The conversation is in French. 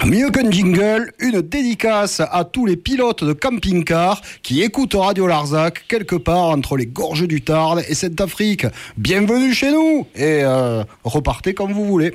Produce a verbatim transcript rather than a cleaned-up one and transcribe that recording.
Mieux qu'un jingle, une dédicace à tous les pilotes de camping-car qui écoutent Radio Larzac quelque part entre les gorges du Tarn et Sainte-Afrique. Bienvenue chez nous et euh, repartez comme vous voulez.